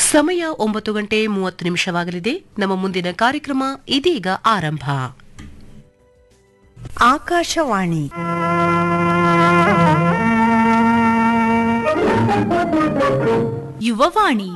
ಸಮಯ 9:30 ನಮ್ಮ ಮುಂದಿನ ಕಾರ್ಯಕ್ರಮ ಇದೀಗ ಆರಂಭ. ಆಕಾಶವಾಣಿ ಯುವವಾಣಿ.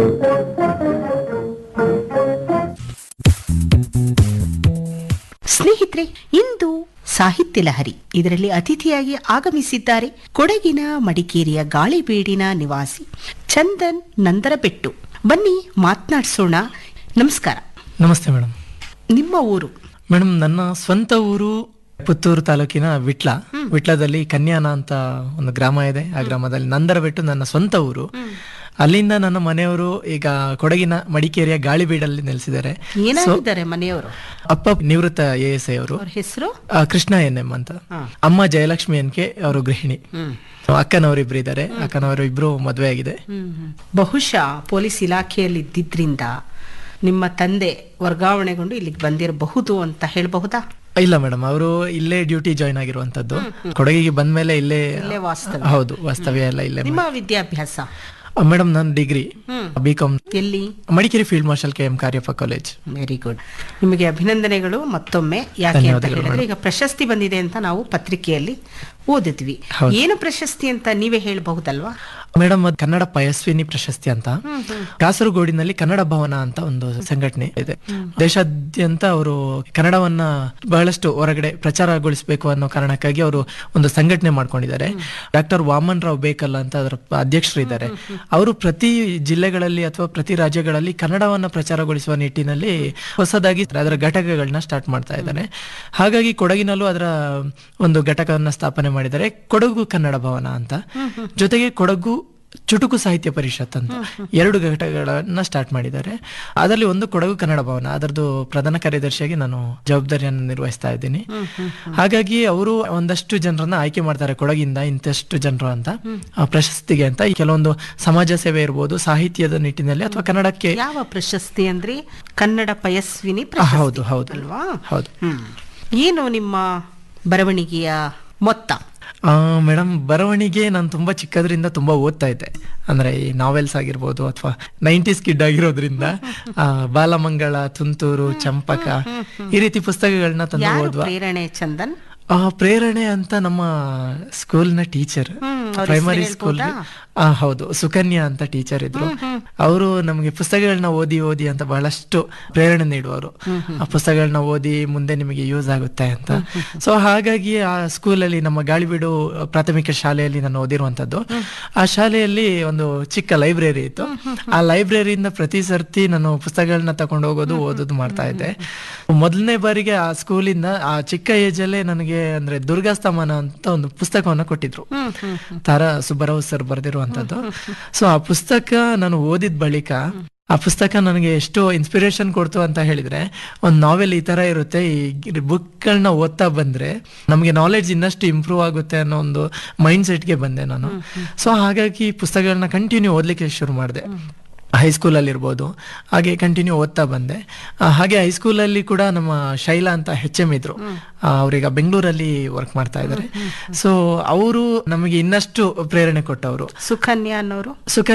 ಸ್ನೇಹಿತರೆ, ಇಂದು ಸಾಹಿತ್ಯ ಲಹರಿ ಇದರಲ್ಲಿ ಅತಿಥಿಯಾಗಿ ಆಗಮಿಸಿದ್ದಾರೆ ಕೊಡಗಿನ ಮಡಿಕೇರಿಯ ಗಾಳಿಬೀಡಿನ ನಿವಾಸಿ ಚಂದನ್ ನಂದರಬೆಟ್ಟು. ಬನ್ನಿ ಮಾತನಾಡಿಸೋಣ. ನಮಸ್ಕಾರ. ನಮಸ್ತೆ ಮೇಡಮ್. ನಿಮ್ಮ ಊರು? ಮೇಡಮ್, ನನ್ನ ಸ್ವಂತ ಊರು ಪುತ್ತೂರು ತಾಲೂಕಿನ ವಿಟ್ಲದಲ್ಲಿ ಕನ್ಯಾನ ಅಂತ ಒಂದು ಗ್ರಾಮ ಇದೆ. ಆ ಗ್ರಾಮದಲ್ಲಿ ನಂದರಬೆಟ್ಟು ನನ್ನ ಸ್ವಂತ ಊರು. ಅಲ್ಲಿಂದ ನನ್ನ ಮನೆಯವರು ಈಗ ಕೊಡಗಿನ ಮಡಿಕೇರಿಯ ಗಾಳಿಬೀಡಲ್ಲಿ ನೆಲೆಸಿದ್ದಾರೆ. ಏನಾಗಿದ್ದಾರೆ ಮನೆಯವರು? ಅಪ್ಪ ನಿವೃತ್ತ ASI ಅವರು. ಹೆಸರು ಕೃಷ್ಣ NM ಅಂತ. ಅಮ್ಮ ಜಯಲಕ್ಷ್ಮಿ NK ಅವರು ಗೃಹಿಣಿ. ಅಕ್ಕನವರಿಬ್ರು ಇದ್ದಾರೆ. ಅಕ್ಕನವರು ಇಬ್ರು ಮದುವೆ ಆಗಿದೆ. ಬಹುಶಃ ಪೊಲೀಸ್ ಇಲಾಖೆಯಲ್ಲಿ ಇದ್ದಿದ್ರಿಂದ ನಿಮ್ಮ ತಂದೆ ವರ್ಗಾವಣೆಗೊಂಡು ಇಲ್ಲಿಗೆ ಬಂದಿರಬಹುದು ಅಂತ ಹೇಳಬಹುದಾ? ಇಲ್ಲ ಮೇಡಮ್, ಅವರು ಇಲ್ಲೇ ಡ್ಯೂಟಿ ಜಾಯ್ನ್ ಆಗಿರುವಂತದ್ದು. ಕೊಡಗಿಗೆ ಬಂದ್ಮೇಲೆ ಇಲ್ಲೇ ವಾಸ್ತವ್ಯ. ಹೌದು, ವಾಸ್ತವ್ಯ ಎಲ್ಲ ಇಲ್ಲೇ. ನಿಮ್ಮ ವಿದ್ಯಾಭ್ಯಾಸ? ಮೇಡಮ್, ನಾನು ಡಿಗ್ರಿ BCom ಎಲ್ಲಿ? Madikeri field marshal KM Cariappa college. Very good. ನಿಮಗೆ ಅಭಿನಂದನೆಗಳು ಮತ್ತೊಮ್ಮೆ. ಯಾಕೆ ಅಂತ ಹೇಳಿದ್ರೆ, ಈಗ ಪ್ರಶಸ್ತಿ ಬಂದಿದೆ ಅಂತ ನಾವು ಪತ್ರಿಕೆಯಲ್ಲಿ ಓದಿದ್ವಿ. ಏನು ಪ್ರಶಸ್ತಿ ಅಂತ ನೀವೇ ಹೇಳಬಹುದಲ್ವಾ? ಮೇಡಮ್, ಅದು ಕನ್ನಡ ಪಯಸ್ವಿನಿ ಪ್ರಶಸ್ತಿ ಅಂತ. ಕಾಸರಗೋಡಿನಲ್ಲಿ ಕನ್ನಡ ಭವನ ಅಂತ ಒಂದು ಸಂಘಟನೆ ಇದೆ. ದೇಶಾದ್ಯಂತ ಅವರು ಕನ್ನಡವನ್ನ ಬಹಳಷ್ಟು ಹೊರಗಡೆ ಪ್ರಚಾರಗೊಳಿಸಬೇಕು ಅನ್ನೋ ಕಾರಣಕ್ಕಾಗಿ ಅವರು ಒಂದು ಸಂಘಟನೆ ಮಾಡ್ಕೊಂಡಿದ್ದಾರೆ. ಡಾಕ್ಟರ್ ವಾಮನ್ ರಾವ್ ಬೇಕಲ್ಲ ಅಂತ ಅದರ ಅಧ್ಯಕ್ಷರು ಇದ್ದಾರೆ. ಅವರು ಪ್ರತಿ ಜಿಲ್ಲೆಗಳಲ್ಲಿ ಅಥವಾ ಪ್ರತಿ ರಾಜ್ಯಗಳಲ್ಲಿ ಕನ್ನಡವನ್ನ ಪ್ರಚಾರಗೊಳಿಸುವ ನಿಟ್ಟಿನಲ್ಲಿ ಹೊಸದಾಗಿ ಅದರ ಘಟಕಗಳನ್ನ ಸ್ಟಾರ್ಟ್ ಮಾಡ್ತಾ ಇದ್ದಾರೆ. ಹಾಗಾಗಿ ಕೊಡಗಿನಲ್ಲೂ ಅದರ ಒಂದು ಘಟಕವನ್ನ ಸ್ಥಾಪನೆ ಮಾಡಿದ್ದಾರೆ, ಕೊಡಗು ಕನ್ನಡ ಭವನ ಅಂತ. ಜೊತೆಗೆ ಕೊಡಗು ಚುಟುಕು ಸಾಹಿತ್ಯ ಪರಿಷತ್ ಅಂತ 2 ಘಟಕಗಳನ್ನ ಸ್ಟಾರ್ಟ್ ಮಾಡಿದ್ದಾರೆ. ಅದರಲ್ಲಿ ಒಂದು ಕೊಡಗು ಕನ್ನಡ ಭವನ, ಅದರದ್ದು ಪ್ರಧಾನ ಕಾರ್ಯದರ್ಶಿಯಾಗಿ ನಾನು ಜವಾಬ್ದಾರಿಯನ್ನು ನಿರ್ವಹಿಸ್ತಾ ಇದ್ದೀನಿ. ಹಾಗಾಗಿ ಅವರು ಒಂದಷ್ಟು ಜನರನ್ನ ಆಯ್ಕೆ ಮಾಡ್ತಾರೆ, ಕೊಡಗಿಂದ ಇಂತಷ್ಟು ಜನರು ಅಂತ ಪ್ರಶಸ್ತಿಗೆ ಅಂತ. ಕೆಲವೊಂದು ಸಮಾಜ ಸೇವೆ ಇರ್ಬೋದು, ಸಾಹಿತ್ಯದ ನಿಟ್ಟಿನಲ್ಲಿ ಅಥವಾ ಕನ್ನಡಕ್ಕೆ. ಯಾವ ಪ್ರಶಸ್ತಿ ಅಂದ್ರೆ? ಕನ್ನಡ ಪಯಸ್ವಿನಿ ಪ್ರಶಸ್ತಿ. ಹೌದು ಹೌದು ಅಲ್ವಾ? ಹೌದು. ಏನು ನಿಮ್ಮ ಬರವಣಿಗೆಯ ಮೊತ್ತ? ಮೇಡಮ್, ಬರವಣಿಗೆ ನಾನು ತುಂಬಾ ಚಿಕ್ಕದ್ರಿಂದ ತುಂಬಾ ಓದ್ತಾ ಇದ್ದೆ. ಅಂದ್ರೆ ಈ ನಾವೆಲ್ಸ್ ಆಗಿರ್ಬೋದು ಅಥವಾ 90s ಕಿಡ್ ಆಗಿರೋದ್ರಿಂದ ಬಾಲಮಂಗಳ, ತುಂತೂರು, ಚಂಪಕ ಈ ರೀತಿ ಪುಸ್ತಕಗಳನ್ನ ತಂದು ಓದುವ. ಪ್ರೇರಣೆ ಚಂದನ್? ಪ್ರೇರಣೆ ಅಂತ ನಮ್ಮ ಸ್ಕೂಲ್ನ ಟೀಚರ್, ಪ್ರೈಮರಿ ಸ್ಕೂಲ್. ಹೌದು, ಸುಕನ್ಯಾ ಅಂತ ಟೀಚರ್ ಇದ್ರು. ಅವರು ನಮಗೆ ಪುಸ್ತಕಗಳನ್ನ ಓದಿ ಓದಿ ಅಂತ ಬಹಳಷ್ಟು ಪ್ರೇರಣೆ ನೀಡುವರು. ಆ ಪುಸ್ತಕಗಳನ್ನ ಓದಿ ಮುಂದೆ ನಿಮಗೆ ಯೂಸ್ ಆಗುತ್ತೆ ಅಂತ. ಸೊ ಹಾಗಾಗಿ ಆ ಸ್ಕೂಲಲ್ಲಿ, ನಮ್ಮ ಗಾಳಿಬೀಡು ಪ್ರಾಥಮಿಕ ಶಾಲೆಯಲ್ಲಿ ನಾನು ಓದಿರುವಂತದ್ದು. ಆ ಶಾಲೆಯಲ್ಲಿ ಒಂದು ಚಿಕ್ಕ ಲೈಬ್ರರಿ ಇತ್ತು. ಆ ಲೈಬ್ರರಿಯಿಂದ ಪ್ರತಿ ಸರ್ತಿ ನಾನು ಪುಸ್ತಕಗಳನ್ನ ತಗೊಂಡು ಹೋಗೋದು, ಓದೋದು ಮಾಡ್ತಾ ಇದ್ದೆ. ಮೊದಲನೇ ಬಾರಿಗೆ ಆ ಸ್ಕೂಲಿಂದ ಆ ಚಿಕ್ಕ ಏಜ್ ಅಲ್ಲೇ ನನಗೆ ಅಂದ್ರೆ ದುರ್ಗಾಸ್ತಮಾನ ಅಂತ ಒಂದು ಪುಸ್ತಕವನ್ನ ಕೊಟ್ಟಿದ್ರು, ತಾರಾ ಸುಬ್ಬರಾವ್ ಸರ್ ಬರೆದಿರುವಂತದ್ದು. ಸೊ ಆ ಪುಸ್ತಕ ನಾನು ಓದಿದ ಬಳಿಕ ಆ ಪುಸ್ತಕ ನನಗೆ ಎಷ್ಟು ಇನ್ಸ್ಪಿರೇಷನ್ ಕೊಡ್ತು ಅಂತ ಹೇಳಿದ್ರೆ, ಒಂದು ನಾವೆಲ್ ಈ ತರ ಇರುತ್ತೆ, ಈ ಬುಕ್ಗಳನ್ನ ಓದ್ತಾ ಬಂದ್ರೆ ನಮಗೆ ನಾಲೆಡ್ಜ್ ಇನ್ನಷ್ಟು ಇಂಪ್ರೂವ್ ಆಗುತ್ತೆ ಅನ್ನೋ ಒಂದು ಮೈಂಡ್ ಸೆಟ್ಗೆ ಬಂದೆ ನಾನು. ಸೊ ಹಾಗಾಗಿ ಪುಸ್ತಕಗಳನ್ನ ಕಂಟಿನ್ಯೂ ಓದ್ಲಿಕ್ಕೆ ಶುರು ಮಾಡಿದೆ. ಹೈಸ್ಕೂಲಲ್ಲಿ ಇರ್ಬೋದು, ಹಾಗೆ ಕಂಟಿನ್ಯೂ ಓದ್ತಾ ಬಂದೆ. ಹಾಗೆ ಹೈಸ್ಕೂಲಲ್ಲಿ ಕೂಡ ನಮ್ಮ ಶೈಲಾ ಅಂತ HM ಇದ್ರು, ಅವ್ರೀಗ ಬೆಂಗಳೂರಲ್ಲಿ ವರ್ಕ್ ಮಾಡ್ತಾ ಇದ್ದಾರೆ. ಸೊ ಅವರು ನಮಗೆ ಇನ್ನಷ್ಟು ಪ್ರೇರಣೆ ಕೊಟ್ಟವರು. ಸುಕನ್ಯಾ ಅನ್ನೋರು?